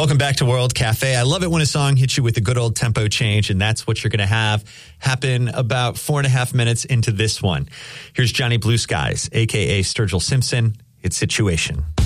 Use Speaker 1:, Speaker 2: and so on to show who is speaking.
Speaker 1: Welcome back to World Cafe. I love it when a song hits you with a good old tempo change, and that's what you're going to have happen about 4.5 minutes into this one. Here's Johnny Blue Skies, a.k.a. Sturgill Simpson. It's Situation.